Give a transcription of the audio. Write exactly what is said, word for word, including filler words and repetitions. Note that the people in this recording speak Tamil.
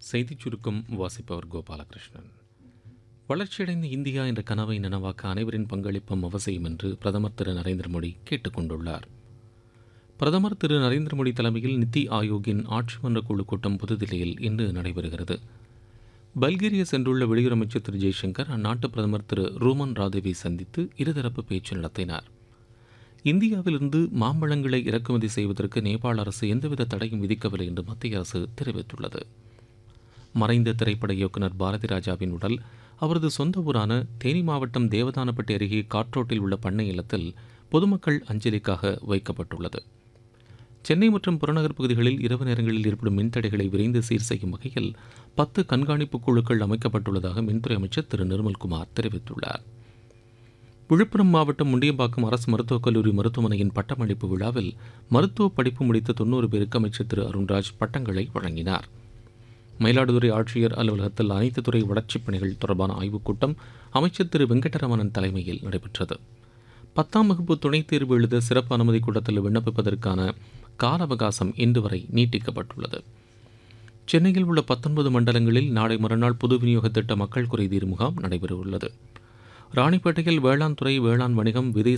செய்திச் சுருக்கம் வாசிப்பவர் கோபாலகிருஷ்ணன். வளர்ச்சியடைந்த இந்தியா என்ற கனவை நனவாக்க அனைவரின் பங்களிப்பும் அவசியம் என்று பிரதமர் திரு நரேந்திர மோடி கேட்டுக் கொண்டுள்ளார். பிரதமர் திரு நரேந்திர மோடி தலைமையில் நித்தி ஆயோக்கின் ஆட்சிமன்ற குழு கூட்டம் புதுதில்லியில் இன்று நடைபெறுகிறது. பல்கேரியா சென்றுள்ள வெளியுறவு அமைச்சர் திரு ஜெய்சங்கர் அந்நாட்டு பிரதமர் திரு ரூமன் ராதேவை சந்தித்து இருதரப்பு பேச்சு நடத்தினார். இந்தியாவிலிருந்து மாம்பழங்களை இறக்குமதி செய்வதற்கு நேபாள அரசு எந்தவித தடையும் விதிக்கவில்லை என்று மத்திய அரசு தெரிவித்துள்ளது. மறைந்த திரைப்பட இயக்குநர் பாரதி ராஜாவின் உடல் அவரது சொந்த ஊரான தேனி மாவட்டம் தேவதானப்பட்டி அருகே காற்றோட்டில் உள்ள பண்ணை இல்லத்தில் பொதுமக்கள் அஞ்சலிக்காக வைக்கப்பட்டுள்ளது. சென்னை மற்றும் புறநகர் பகுதிகளில் இரவு நேரங்களில் ஏற்படும் மின்தடைகளை விரைந்து சீர் செய்யும் வகையில் பத்து கண்காணிப்பு குழுக்கள் அமைக்கப்பட்டுள்ளதாக மின்துறை அமைச்சர் திரு நிர்மல்குமார் தெரிவித்துள்ளார். விழுப்புரம் மாவட்டம் முண்டியம்பாக்கம் அரசு மருத்துவக் கல்லூரி மருத்துவமனையின் பட்டமளிப்பு விழாவில் மருத்துவ படிப்பு முடித்த தொன்னூறு பேருக்கு அமைச்சர் திரு அருண்ராஜ் பட்டங்களை வழங்கினார். மயிலாடுதுறை ஆட்சியர் அலுவலகத்தில் அனைத்து துறை வளர்ச்சிப் பணிகள் தொடர்பான ஆய்வுக் கூட்டம் அமைச்சர் திரு வெங்கடரமணன் தலைமையில் நடைபெற்றது. பத்தாம் வகுப்பு துணைத் தேர்வு எழுத சிறப்பு அனுமதி கூட்டத்தில் விண்ணப்பிப்பதற்கான கால அவகாசம் இன்று வரை நீட்டிக்கப்பட்டுள்ளது. சென்னையில் உள்ள பத்தொன்பது மண்டலங்களில் நாளை மறுநாள் பொது விநியோக திட்ட மக்கள் குறைதீர் முகாம் நடைபெறவுள்ளது. ராணிப்பேட்டையில் வேளாண் துறை, வேளாண் வணிகம், விதை